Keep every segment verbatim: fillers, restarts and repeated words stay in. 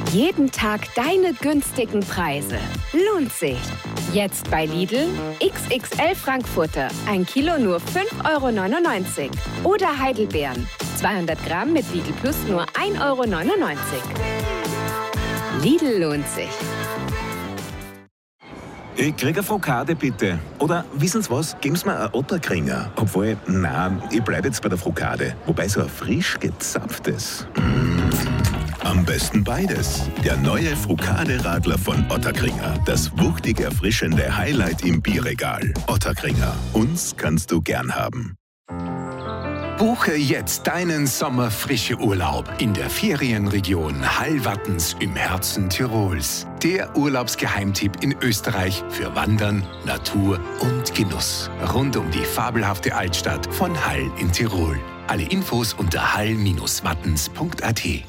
Jeden Tag deine günstigen Preise. Lohnt sich. Jetzt bei Lidl X X L Frankfurter. Ein Kilo nur fünf Euro neunundneunzig. Oder Heidelbeeren. zweihundert Gramm mit Lidl Plus nur ein Euro neunundneunzig. Lidl lohnt sich. Ich krieg eine Frokade, bitte. Oder, wissen Sie was, geben Sie mir einen Otterkringer. Obwohl, nein, ich bleibe jetzt bei der Frokade. Wobei so ein frisch gezapftes. Mm. Am besten beides. Der neue Frokade-Radler von Otterkringer. Das wuchtig erfrischende Highlight im Bierregal. Otterkringer. Uns kannst du gern haben. Buche jetzt deinen Sommerfrische-Urlaub in der Ferienregion Hallwattens im Herzen Tirols. Der Urlaubsgeheimtipp in Österreich für Wandern, Natur und Genuss. Rund um die fabelhafte Altstadt von Hall in Tirol. Alle Infos unter hall Bindestrich wattens Punkt a t.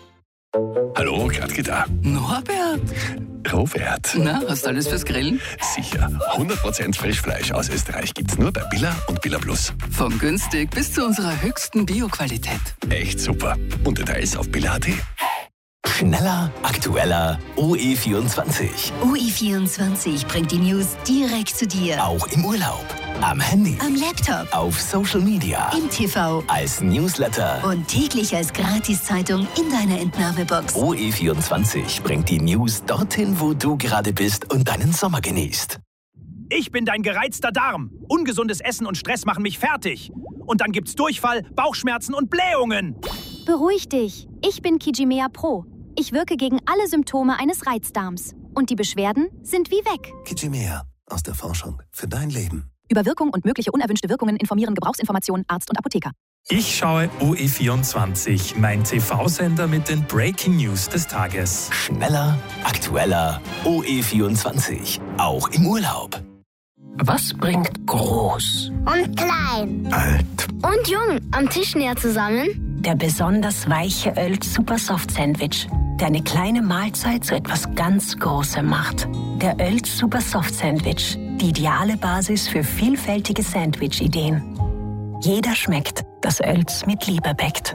Hallo, Gradke da. Norbert. Robert. Na, hast du alles fürs Grillen? Sicher. hundert Prozent Frischfleisch aus Österreich gibt's nur bei Billa und Billa Plus. Von günstig bis zu unserer höchsten Bio-Qualität. Echt super. Und Details auf billa punkt a t. Schneller, aktueller, O E vierundzwanzig. O E vierundzwanzig bringt die News direkt zu dir. Auch im Urlaub, am Handy, am Laptop, auf Social Media, im T V, als Newsletter und täglich als Gratiszeitung in deiner Entnahmebox. O E vierundzwanzig bringt die News dorthin, wo du gerade bist und deinen Sommer genießt. Ich bin dein gereizter Darm. Ungesundes Essen und Stress machen mich fertig. Und dann gibt's Durchfall, Bauchschmerzen und Blähungen. Beruhig dich. Ich bin Kijimea Pro. Ich wirke gegen alle Symptome eines Reizdarms. Und die Beschwerden sind wie weg. Kijimea. Aus der Forschung für dein Leben. Über Wirkung und mögliche unerwünschte Wirkungen informieren Gebrauchsinformationen Arzt und Apotheker. Ich schaue O E vierundzwanzig, mein T V-Sender mit den Breaking News des Tages. Schneller, aktueller, O E vierundzwanzig. Auch im Urlaub. Was bringt groß und klein, alt und jung am Tisch näher zusammen? Der besonders weiche Oelz Super Soft Sandwich, der eine kleine Mahlzeit zu etwas ganz Großem macht. Der Oelz Super Soft Sandwich, die ideale Basis für vielfältige Sandwich-Ideen. Jeder schmeckt, das Oelz mit Liebe bäckt.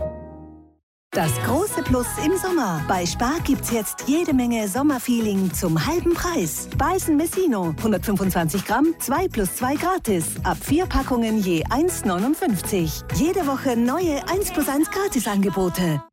Das große Plus im Sommer. Bei Spar gibt's jetzt jede Menge Sommerfeeling zum halben Preis. Balsen Messino, hundertfünfundzwanzig Gramm, zwei plus zwei gratis. Ab vier Packungen je eins neunundfünfzig. Jede Woche neue eins plus eins Gratisangebote.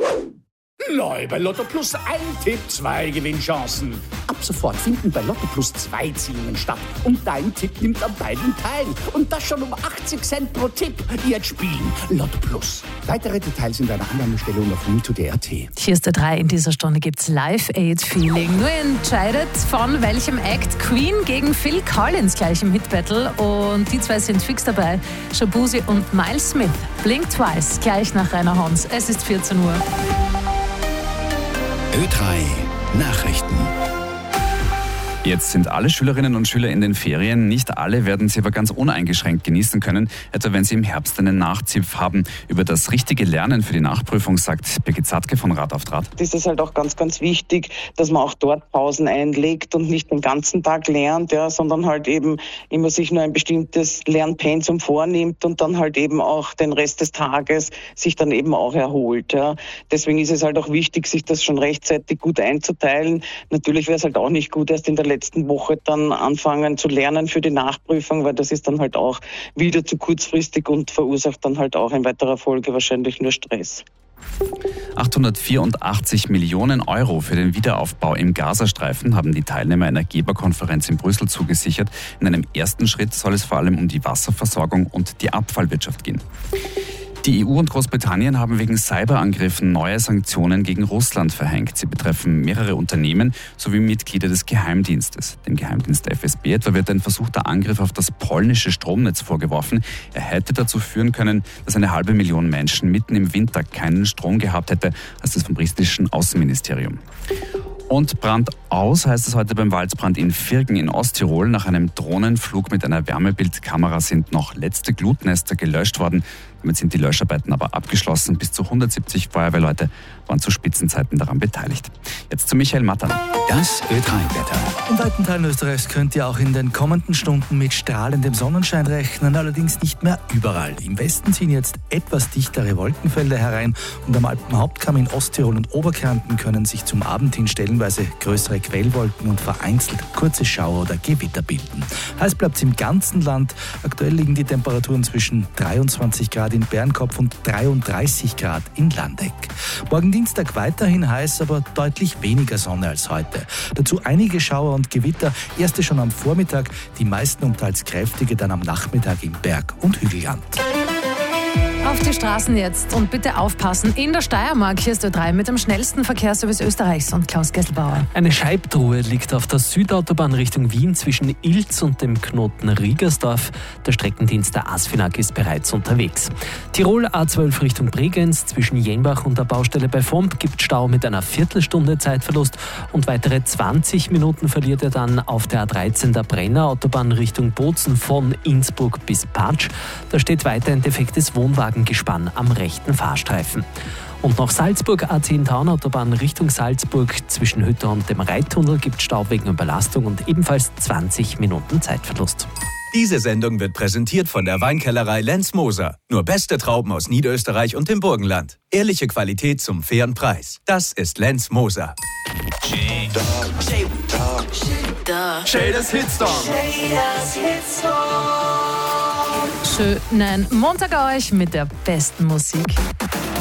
Neu bei Lotto Plus ein Tipp, zwei Gewinnchancen. Ab sofort finden bei Lotto Plus zwei Ziehungen statt. Und dein Tipp nimmt an beiden teil. Und das schon um achtzig Cent pro Tipp. Jetzt spielen Lotto Plus. Weitere Details in deiner Annahmestellung auf mito punkt d e punkt a t. Hier ist der drei. In dieser Stunde gibt's Live-Aid-Feeling. Nur entscheidet von welchem Act. Queen gegen Phil Collins gleich im Hit-Battle. Und die zwei sind fix dabei. Shabuzi und Miles Smith. Blink Twice gleich nach Rainer Hons. Es ist vierzehn Uhr. Ö drei Nachrichten. Jetzt sind alle Schülerinnen und Schüler in den Ferien. Nicht alle werden sie aber ganz uneingeschränkt genießen können, etwa wenn sie im Herbst einen Nachzipf haben. Über das richtige Lernen für die Nachprüfung sagt Birgit Zadke von Rat auf Draht. Das ist halt auch ganz, ganz wichtig, dass man auch dort Pausen einlegt und nicht den ganzen Tag lernt, ja, sondern halt eben immer sich nur ein bestimmtes Lernpensum vornimmt und dann halt eben auch den Rest des Tages sich dann eben auch erholt. Ja. Deswegen ist es halt auch wichtig, sich das schon rechtzeitig gut einzuteilen. Natürlich wäre es halt auch nicht gut, erst in der letzten Woche dann anfangen zu lernen für die Nachprüfung, weil das ist dann halt auch wieder zu kurzfristig und verursacht dann halt auch in weiterer Folge wahrscheinlich nur Stress. achthundertvierundachtzig Millionen Euro für den Wiederaufbau im Gazastreifen haben die Teilnehmer einer Geberkonferenz in Brüssel zugesichert. In einem ersten Schritt soll es vor allem um die Wasserversorgung und die Abfallwirtschaft gehen. Die E U und Großbritannien haben wegen Cyberangriffen neue Sanktionen gegen Russland verhängt. Sie betreffen mehrere Unternehmen sowie Mitglieder des Geheimdienstes. Dem Geheimdienst F S B etwa wird ein versuchter Angriff auf das polnische Stromnetz vorgeworfen. Er hätte dazu führen können, dass eine halbe Million Menschen mitten im Winter keinen Strom gehabt hätte, heißt es vom britischen Außenministerium. Und Brand aus heißt es heute beim Waldbrand in Virgen in Osttirol. Nach einem Drohnenflug mit einer Wärmebildkamera sind noch letzte Glutnester gelöscht worden. Damit sind die Löscharbeiten aber abgeschlossen. Bis zu hundertsiebzig Feuerwehrleute waren zu Spitzenzeiten daran beteiligt. Jetzt zu Michael Mattern. Das Ö drei Wetter. In weiten Teilen Österreichs könnt ihr auch in den kommenden Stunden mit strahlendem Sonnenschein rechnen, allerdings nicht mehr überall. Im Westen ziehen jetzt etwas dichtere Wolkenfelder herein und am Alpenhauptkamm in Osttirol und Oberkärnten können sich zum Abend hin stellenweise größere Quellwolken und vereinzelt kurze Schauer oder Gewitter bilden. Heiß bleibt es im ganzen Land. Aktuell liegen die Temperaturen zwischen dreiundzwanzig Grad in Bernkopf und dreiunddreißig Grad in Landeck. Morgen Dienstag weiterhin heiß, aber deutlich weniger Sonne als heute. Dazu einige Schauer und Gewitter, erste schon am Vormittag, die meisten und teils kräftige dann am Nachmittag im Berg- und Hügelland. Auf die Straßen jetzt und bitte aufpassen. In der Steiermark, hier ist Ö drei mit dem schnellsten Verkehrsservice Österreichs und Klaus Gesselbauer. Eine Scheibtruhe liegt auf der Südautobahn Richtung Wien zwischen Ilz und dem Knoten Riegersdorf. Der Streckendienst der ASFINAG ist bereits unterwegs. Tirol A zwölf Richtung Bregenz zwischen Jenbach und der Baustelle bei Vomp gibt Stau mit einer Viertelstunde Zeitverlust und weitere zwanzig Minuten verliert er dann auf der A dreizehn der Brenner Autobahn Richtung Bozen von Innsbruck bis Patsch. Da steht weiter ein defektes Wohnwagengespann am rechten Fahrstreifen. Und nach Salzburg A zehn Taunautobahn Richtung Salzburg zwischen Hütte und dem Reittunnel gibt Stau wegen Überlastung und ebenfalls zwanzig Minuten Zeitverlust. Diese Sendung wird präsentiert von der Weinkellerei Lenz Moser. Nur beste Trauben aus Niederösterreich und dem Burgenland. Ehrliche Qualität zum fairen Preis. Das ist Lenz Moser. Schönen Montag euch mit der besten Musik.